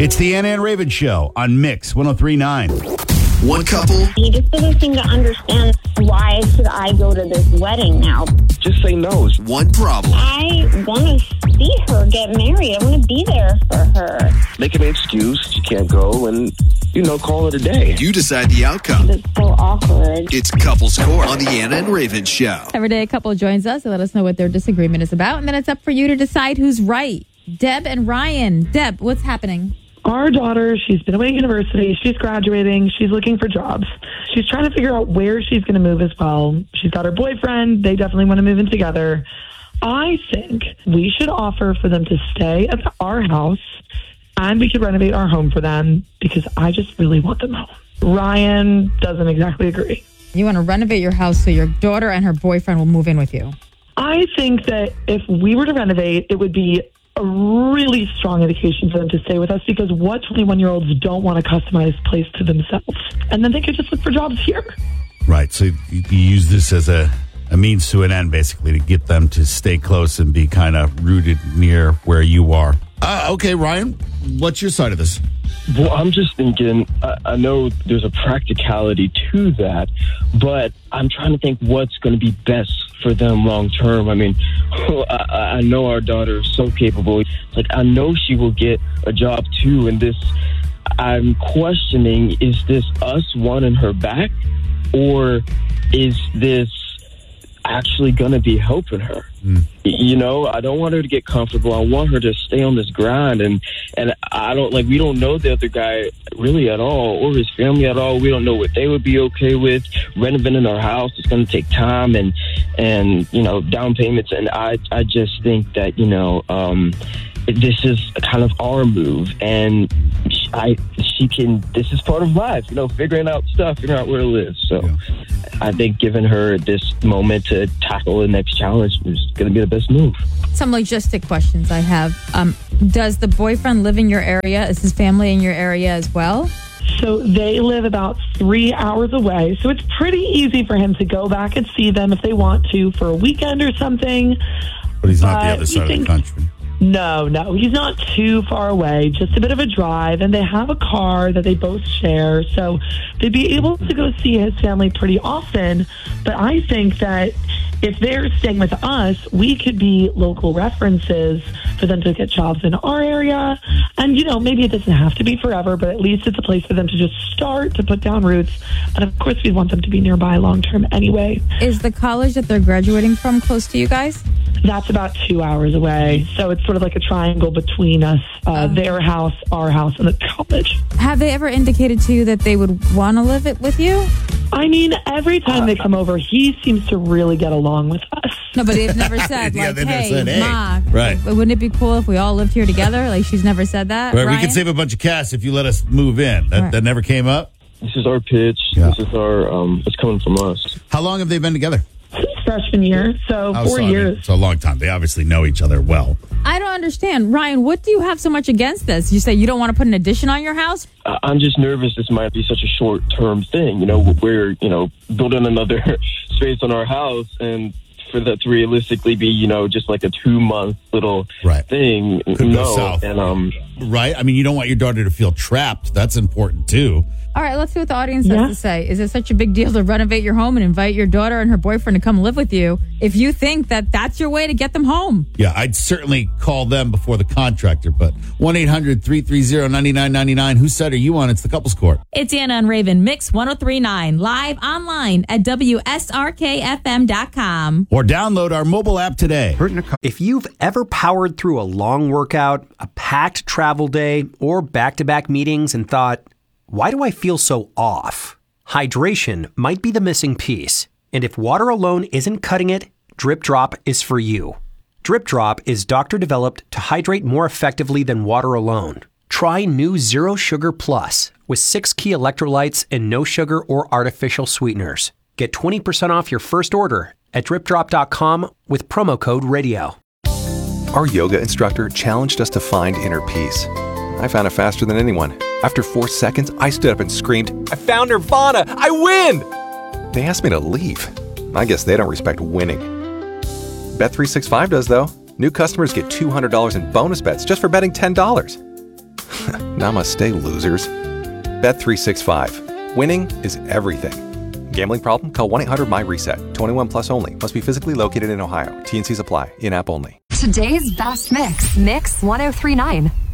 It's the Anna and Raven Show on Mix 103.9. One couple. He just doesn't seem to understand why should I go to this wedding now. Just say no. One problem. I want to see her get married. I want to be there for her. Make an excuse. You can't go and, call it a day. You decide the outcome. It's so awkward. It's Couples Court on the Anna and Raven Show. Every day a couple joins us to let us know what their disagreement is about, and then it's up for you to decide who's right. Deb and Ryan. Deb, what's happening? Our daughter, she's been away at university. She's graduating. She's looking for jobs. She's trying to figure out where she's going to move as well. She's got her boyfriend. They definitely want to move in together. I think we should offer for them to stay at our house, and we could renovate our home for them because I just really want them home. Ryan doesn't exactly agree. You want to renovate your house so your daughter and her boyfriend will move in with you? I think that if we were to renovate, it would be a really strong indication for them to stay with us, because what 21-year-olds don't want a customized place to themselves? And then they could just look for jobs here. Right. So you use this as a means to an end, basically, to get them to stay close and be kind of rooted near where you are. Okay, Ryan, what's your side of this? Well, I'm just thinking, I know there's a practicality to that, but I'm trying to think what's going to be best for them long term. I mean, I know our daughter is so capable. Like, I know she will get a job too. And this, I'm questioning, is this us wanting her back, or is this actually going to be helping her? I don't want her to get comfortable. I want her to stay on this grind, and I don't we don't know the other guy really at all, or his family at all. We don't know what they would be okay with. Renovating our house, it's going to take time and down payments, and I just think that this is kind of our move, and this is part of life, figuring out stuff, figuring out where to live. So yeah. I think giving her this moment to tackle the next challenge is going to be the best move. Some logistic questions I have. Does the boyfriend live in your area? Is his family in your area as well? So they live about 3 hours away. So it's pretty easy for him to go back and see them if they want to for a weekend or something. But he's not the other side of the country. No, he's not too far away, just a bit of a drive, and they have a car that they both share, so they'd be able to go see his family pretty often. But I think that if they're staying with us, we could be local references for them to get jobs in our area. And, maybe it doesn't have to be forever, but at least it's a place for them to just start to put down roots. And of course, we want them to be nearby long term anyway. Is the college that they're graduating from close to you guys? That's about 2 hours away. So it's sort of like a triangle between us, their house, our house, and the college. Have they ever indicated to you that they would want to live it with you? I mean, every time they come over, he seems to really get along with us. No, but they've never said, hey, Ma, right. Wouldn't it be cool if we all lived here together? Like, she's never said that, right? We could save a bunch of cash if you let us move in. That never came up? This is our pitch. Yeah. This is our, it's coming from us. How long have they been together? Freshman year, so 4 years. It's a long time. They obviously know each other well. I don't understand. Ryan, what do you have so much against this? You say you don't want to put an addition on your house? I'm just nervous this might be such a short-term thing. We're, building another space on our house, and for that to realistically be, just like a 2-month little thing. Could go south. And, right? I mean, you don't want your daughter to feel trapped. That's important, too. All right, let's see what the audience has to say. Is it such a big deal to renovate your home and invite your daughter and her boyfriend to come live with you if you think that that's your way to get them home? Yeah, I'd certainly call them before the contractor, but 1-800-330-9999. Whose side are you on? It's the Couples Court. It's Anna and Raven, Mix 103.9, live online at WSRKFM.com. Or download our mobile app today. If you've ever powered through a long workout, a packed travel day, or back-to-back meetings and thought, why do I feel so off? Hydration might be the missing piece. And if water alone isn't cutting it, Drip Drop is for you. Drip Drop is doctor-developed to hydrate more effectively than water alone. Try new Zero Sugar Plus with 6 key electrolytes and no sugar or artificial sweeteners. Get 20% off your first order at dripdrop.com with promo code RADIO. Our yoga instructor challenged us to find inner peace. I found it faster than anyone. After 4 seconds, I stood up and screamed, "I found Nirvana! I win!" They asked me to leave. I guess they don't respect winning. Bet365 does, though. New customers get $200 in bonus bets just for betting $10. Namaste, losers. Bet365. Winning is everything. Gambling problem? Call 1-800-MY-RESET. 21 plus only. Must be physically located in Ohio. T&Cs apply. In-app only. Today's best mix. Mix 1039.